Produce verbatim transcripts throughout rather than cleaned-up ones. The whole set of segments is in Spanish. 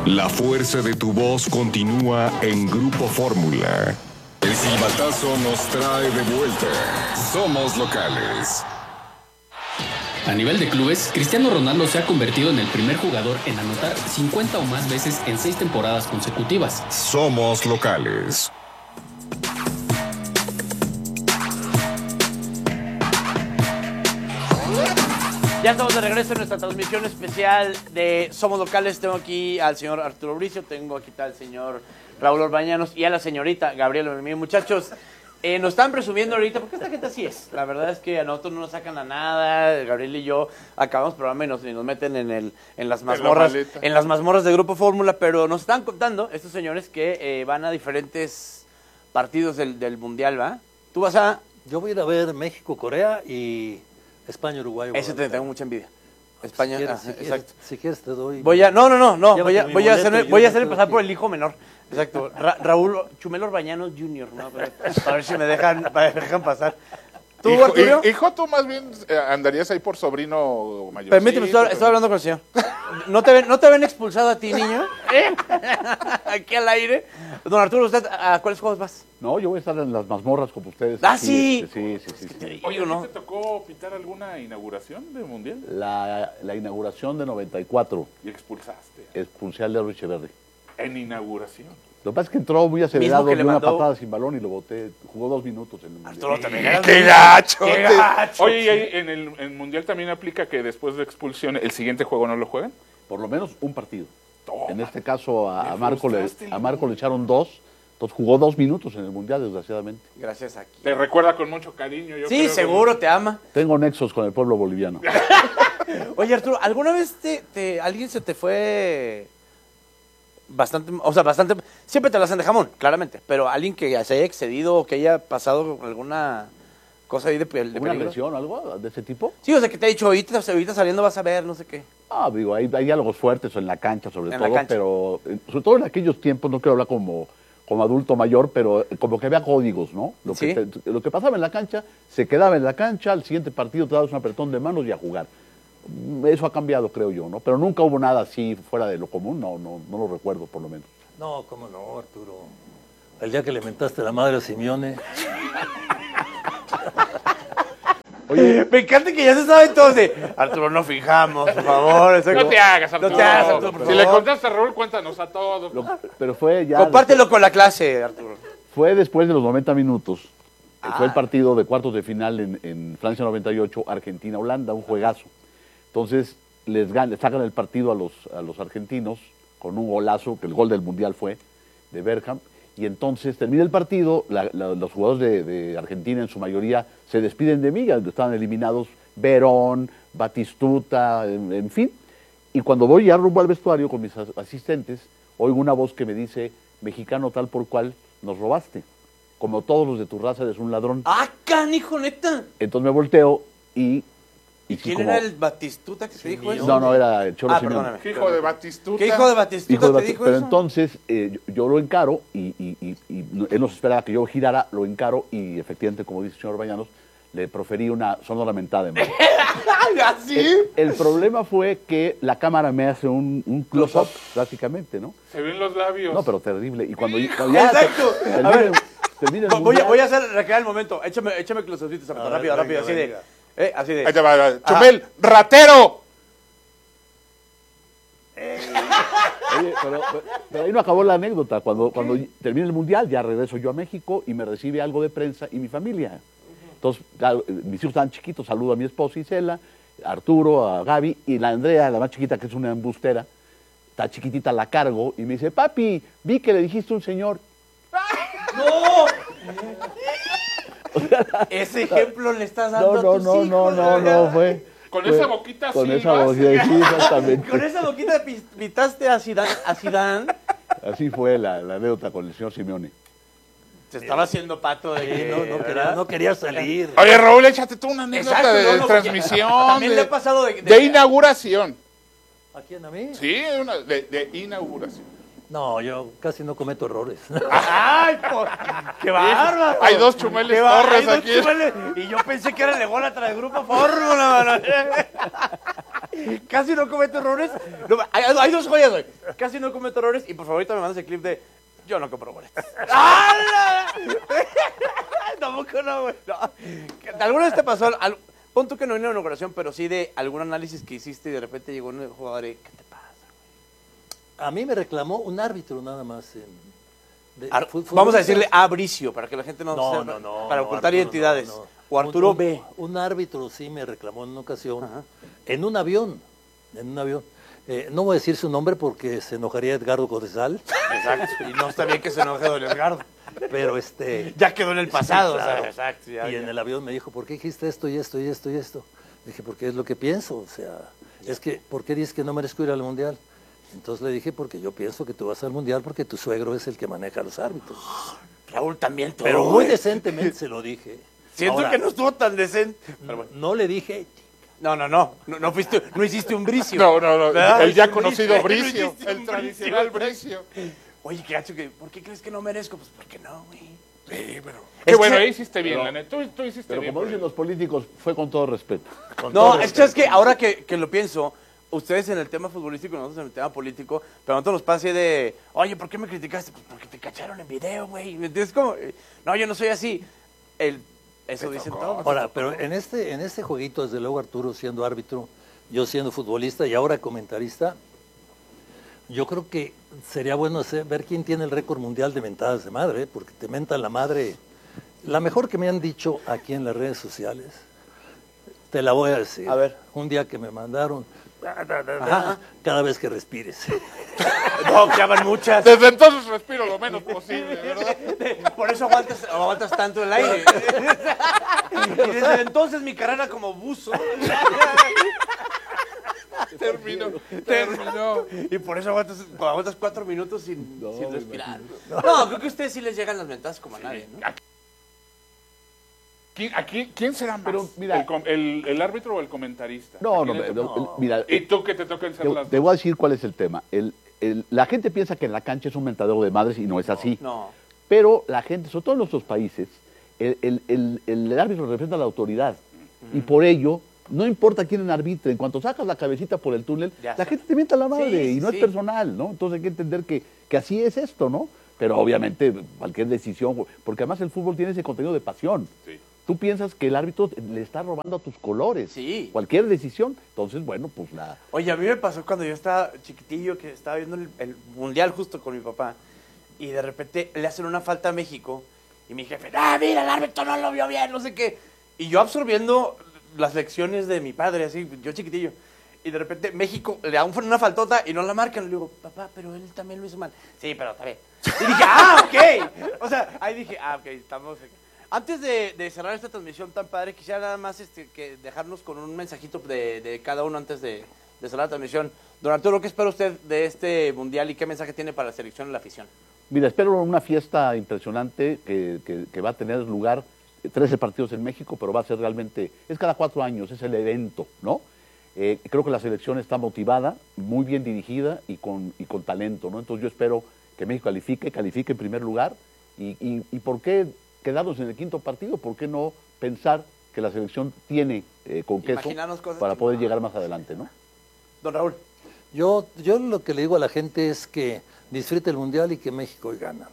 La fuerza de tu voz continúa en Grupo Fórmula. El silbatazo nos trae de vuelta. Somos locales. A nivel de clubes, Cristiano Ronaldo se ha convertido en el primer jugador en anotar cincuenta o más veces en seis temporadas consecutivas. Somos locales. Ya estamos de regreso en nuestra transmisión especial de Somos Locales. Tengo aquí al señor Arturo Bricio, tengo aquí al señor Raúl Orbañanos y a la señorita Gabriela Ormí. Muchachos, eh, nos están presumiendo ahorita, porque esta gente así es. La verdad es que a nosotros no nos sacan a nada. Gabriel y yo acabamos programa y nos, y nos meten en, el, en las mazmorras en, en las mazmorras de Grupo Fórmula, pero nos están contando estos señores que eh, van a diferentes partidos del, del Mundial, ¿va? Tú vas a... Yo voy a ir a ver México, Corea y... España, Uruguay. Ese te tengo mucha envidia. España, si quieres, ah, si exacto. Quieres, si quieres te doy. Voy a, no, no, no, no. Voy a, voy a hacerme, voy a hacerme pasar aquí. por el hijo menor. Exacto. Ra Raúl Chumel Orbañanos junior, ¿no? Para, para ver si me dejan, para, me dejan pasar. ¿Tú, hijo, Arturo? Hijo, tú más bien andarías ahí por sobrino mayor. Permíteme, estoy, estoy hablando con el señor. ¿No te ven, ¿no te ven expulsado a ti, niño? ¿Eh? Aquí al aire. Don Arturo, ¿usted a cuáles juegos vas? No, yo voy a estar en las mazmorras como ustedes. ¡Ah, aquí, sí! Este, sí, sí, sí, sí. Oye, ¿no te tocó pitar alguna inauguración del Mundial? La, la inauguración de noventa y cuatro. Y expulsaste. Expulsé al de Echeverri. En inauguración. Lo que pasa es que entró muy acelerado, de dio mandó... una patada sin balón y lo boté. Jugó dos minutos en el Mundial. Arturo, también eras ¡Qué gacho! ¡Qué gacho! Oye, ¿y ahí en el, en el Mundial también aplica que después de expulsión el siguiente juego no lo juegan? Por lo menos un partido. Toma. En este caso a, a, Marco le, frustraste, a Marco le echaron dos. Entonces jugó dos minutos en el Mundial, desgraciadamente. Gracias aquí. Te recuerda con mucho cariño. Yo Sí, creo, seguro con... te ama. Tengo nexos con el pueblo boliviano. Oye, Arturo, ¿alguna vez te, te, alguien se te fue bastante, o sea, bastante, siempre te lo hacen de jamón, claramente, pero alguien que se haya excedido o que haya pasado alguna cosa ahí de, de ¿Una peligro? agresión o algo de ese tipo? Sí, o sea, que te ha dicho, ahorita, ahorita saliendo vas a ver, no sé qué. Ah, digo, hay, hay diálogos fuertes en la cancha sobre En la todo, cancha. pero eh, sobre todo en aquellos tiempos, no quiero hablar como, como adulto mayor, pero eh, como que había códigos, ¿no? Lo que, Sí. te- lo que pasaba en la cancha, se quedaba en la cancha, al siguiente partido te dabas un apretón de manos y a jugar. Mm, Eso ha cambiado, creo yo, ¿no? Pero nunca hubo nada así fuera de lo común, no, no, no lo recuerdo por lo menos. No, cómo no, Arturo. El día que le mentaste la madre a Simeone. Oye, me encanta que ya se saben todos de Arturo, no fijamos, por favor. exacto. No te hagas, Arturo. No te hagas, Arturo, por Si favor. le contaste a Raúl, cuéntanos a todos. Lo- pero fue ya... Compártelo con la clase, Arturo. Fue después de los noventa minutos. eh, Ah. Fue el partido de cuartos de final en, en Francia noventa y ocho, Argentina-Holanda, un juegazo. Entonces, les, gan- les sacan el partido a los, a los argentinos con un golazo, que el gol del Mundial fue, de Bergkamp. Y entonces termina el partido, la- la- los jugadores de, de Argentina en su mayoría se despiden de mí, ya estaban eliminados Verón, Batistuta, en, en fin. Y cuando voy ya rumbo al vestuario con mis as- asistentes, oigo una voz que me dice, mexicano tal por cual, nos robaste. Como todos los de tu raza eres un ladrón. ¡Ah, canijo, neta! Entonces me volteo y... ¿Y sí, quién como- era el Batistuta que te dijo eso? No, no, era el Cholo Ah, Simeone. perdóname. ¿Qué hijo de Batistuta? ¿Qué hijo de Batistuta Hijo de te Bati- dijo pero eso? entonces eh, yo, yo lo encaro y, y- y- y no- él no se esperaba que yo girara, lo encaro y efectivamente, como dice el señor Bañanos, le proferí una sonora mentada en voz. ¿Así? el, el problema fue que la cámara me hace un, un close-up, básicamente, ¿no? Se ven los labios. No, pero terrible. Y cuando, cuando ya Exacto. te- A termine- ver, termine el Voy a, mundial, voy a hacer, recrear el momento. Échame, échame close-upitos, A ver, rápido, venga, rápido, así venga. de... Eh, así de... Ahí te va, Chumel, ratero. Oye, pero, pero- pero ahí no acabó la anécdota. Cuando, cuando termine el mundial, ya regreso yo a México y me recibe algo de prensa y mi familia. Entonces, claro, eh, mis hijos estaban chiquitos, saludo a mi esposa Isela, a Arturo, a Gaby y la Andrea, la más chiquita, que es una embustera, está chiquitita, la cargo y me dice, papi, vi que le dijiste a un señor. ¡No! Ese ejemplo le estás dando No, a no, tus no, hijos, no, no, ¿verdad? no, fue. Con fue- esa boquita Con sí esa vas. boquita, sí, exactamente. Con esa boquita pi- pitaste a Zidane, a Zidane. Así fue la, la anécdota con el señor Simeone. Se estaba haciendo pato de Sí, que, no, no, ¿verdad? quería, no quería salir. Oye, Raúl, échate tú una anécdota Exacto, de, no, de no, transmisión. También de, le ha pasado de... de inauguración. ¿A quién, a mí? Sí, una, de, de inauguración. No, yo casi no cometo errores. ¡Ay, por... qué bárbaro! Hay dos Chumeles Qué bárbaro, Torres hay dos aquí. Chumeles. Y yo pensé que era el ególatra del Grupo Fórmula, mano. Casi no cometo errores. No, hay, hay dos joyas, güey. Casi no cometo errores. Y por favor, ahorita me mandas el clip de yo no compro boletos. ¡Ah! Tampoco no, güey. No. ¿Alguna vez te pasó? Al, pon tú que no vino una inauguración, pero sí de algún análisis que hiciste y de repente llegó un jugador y ¿qué te pasa, güey? A mí me reclamó un árbitro nada más. En, de, Ar fue, fue Vamos a decirle a Bricio, para que la gente no, no, sepa, no, no, para no, ocultar Arturo, identidades. no, no. O Arturo un, B. Un, un árbitro sí me reclamó en una ocasión, Ajá. en un avión, en un avión. Eh, no voy a decir su nombre porque se enojaría Edgardo Codesal. Exacto. Y no está bien que se enoje don Edgardo. Pero este... Ya quedó en el pasado. Sí, claro. O sea, exacto. Ya, y ya. en el avión me dijo, ¿por qué dijiste esto y esto y esto y esto? Dije, porque es lo que pienso. O sea, es que, ¿por qué dices que no merezco ir al Mundial? Entonces le dije, porque yo pienso que tú vas al Mundial porque tu suegro es el que maneja a los árbitros. Raúl también todo. Pero muy güey. decentemente se lo dije. Siento Ahora, que no estuvo tan decente. Pero bueno. no le dije... No, no, no. No, no, fuiste, no hiciste un bricio. No, no, no. ¿verdad? El ya No hiciste conocido un bricio. no hiciste El un tradicional bricio. bricio. Oye, qué gacho que. ¿Por qué crees que no merezco? Pues porque no, güey. Sí, pero. Es Qué bueno, que- ahí hiciste bien, pero- la neta. Tú, tú hiciste Pero bien. como por dicen él. los políticos, fue con todo respeto. con No, todo es que, es que respeto. ahora que, que lo pienso, ustedes en el tema futbolístico, nosotros en el tema político, pero a nosotros nos pasa así de, oye, ¿por qué me criticaste? Pues porque te cacharon en video, güey. ¿Me entiendes? Como, no, yo no soy así. El, eso dicen todos. Ahora, pero en este, en este jueguito, desde luego Arturo siendo árbitro, yo siendo futbolista y ahora comentarista, yo creo que sería bueno hacer- ver quién tiene el récord mundial de mentadas de madre, ¿eh? Porque te mentan la madre. La mejor que me han dicho aquí en las redes sociales, te la voy a decir. A ver. Un día que me mandaron, Ajá. cada vez que respires. No, que hagan muchas. Desde entonces respiro lo menos posible, ¿verdad? Por eso aguantas, aguantas tanto el aire. Y desde entonces mi carrera como buzo. Terminó. Terminó. Y por eso aguantas, aguantas cuatro minutos sin, No, sin respirar. imagínate. No, creo que a ustedes sí les llegan las ventajas como a nadie, ¿no? ¿Quién, aquí, ¿Quién será más? Pero, mira- ¿El, com- el, el árbitro o el comentarista? No, ¿A no, quién le no, toca? no, mira, ¿Y tú que te tocan ser te, las te dos? voy a decir cuál es el tema. El, el- la gente piensa que en la cancha es un mentadero de madres y no es así. No. Pero la gente, sobre todo en nuestros países, el, el- el- el árbitro representa a la autoridad. Y por ello, no importa quién arbitre, en cuanto sacas la cabecita por el túnel, Ya la sé. gente te mienta la madre Sí, y no sí. es personal, ¿no? Entonces hay que entender que, que así es esto, ¿no? Pero obviamente cualquier decisión, porque además el fútbol tiene ese contenido de pasión. Sí. Tú piensas que el árbitro le está robando a tus colores. Sí. Cualquier decisión. Entonces, bueno, pues la... Oye, a mí me pasó cuando yo estaba chiquitillo, que estaba viendo el, el mundial justo con mi papá, y de repente le hacen una falta a México, y mi jefe, ah, mira, el árbitro no lo vio bien, no sé qué. Y yo absorbiendo las lecciones de mi padre, así, yo chiquitillo. Y de repente México le da un- una faltota y no la marcan. Y le digo, papá, pero él también lo hizo mal. Sí, pero está bien. Y dije, ah, ok. O sea, ahí dije, ah, ok, estamos... Antes de, de cerrar esta transmisión tan padre, quisiera nada más este, que dejarnos con un mensajito de, de cada uno antes de, de cerrar la transmisión. Don Arturo, ¿qué espera usted de este mundial y qué mensaje tiene para la selección y la afición? Mira, espero una fiesta impresionante que, que- que va a tener lugar, eh, trece partidos en México, pero va a ser realmente, es cada cuatro años, es el evento, ¿no? Eh, creo que la selección está motivada, muy bien dirigida y con, y con talento, ¿no? Entonces yo espero que México califique, califique en primer lugar y, y, y ¿por qué quedarnos en el quinto partido? ¿Por qué no pensar que la selección tiene eh, con queso Imaginarnos cosas para poder chingonas. llegar más adelante, ¿no? Don Raúl. Yo, yo lo que le digo a la gente es que disfrute el Mundial y que México hoy gana.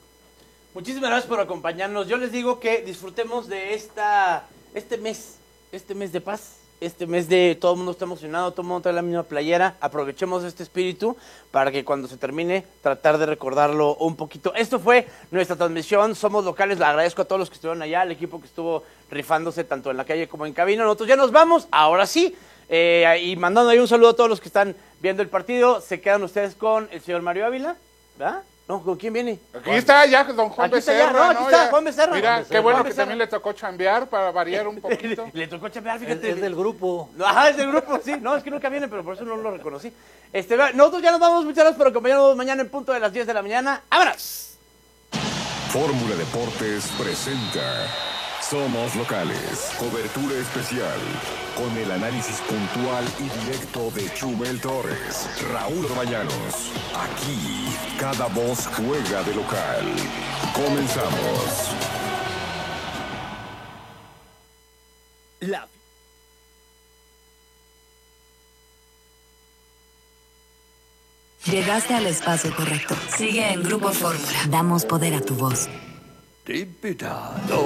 Muchísimas gracias por acompañarnos. Yo les digo que disfrutemos de esta, este mes, este mes de paz, este mes de todo el mundo está emocionado, todo el mundo trae la misma playera. Aprovechemos este espíritu para que cuando se termine, tratar de recordarlo un poquito. Esto fue nuestra transmisión, Somos Locales. Le agradezco a todos los que estuvieron allá, al equipo que estuvo rifándose tanto en la calle como en cabina. Nosotros ya nos vamos, ahora sí. Eh, y mandando ahí un saludo a todos los que están viendo el partido. Se quedan ustedes con el señor Mario Ávila, ¿verdad? No, ¿con quién viene? Aquí está ya don Juan Aquí está Becerra, ya, no, aquí está Ya. Juan Becerra. Mira, Juan qué Becerra. bueno Juan que Becerra. también le tocó chambear para variar un poquito. Le, le tocó chambear, Es, fíjate. es del grupo. No, ajá, es del grupo, sí. No, es que nunca viene, pero por eso no lo reconocí. Este, vea, nosotros ya nos vamos. Muchas gracias por acompañarnos mañana en punto de las diez de la mañana. ¡Vámonos! Fórmula Deportes presenta Somos Locales, cobertura especial, con el análisis puntual y directo de Chumel Torres, Raúl Orbañanos. Aquí, cada voz juega de local. Comenzamos. La Llegaste al espacio correcto. Sigue en Grupo Fórmula. Damos poder a tu voz. Diputado.